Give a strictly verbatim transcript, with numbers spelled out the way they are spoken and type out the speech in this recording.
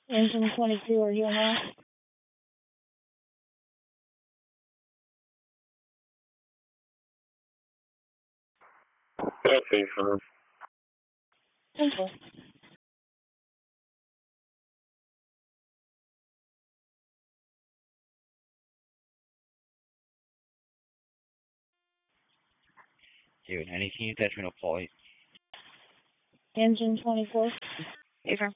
Engine twenty-two, are you on that? Okay, fine. Thank you. Dude, anything attachment apply. Engine twenty-four. Affirm.